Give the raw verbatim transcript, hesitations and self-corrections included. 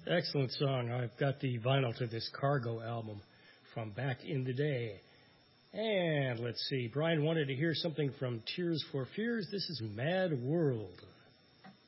Excellent song. I've got the vinyl to this Cargo album from back in the day. And let's see, Brian wanted to hear something from Tears for Fears. This is Mad World.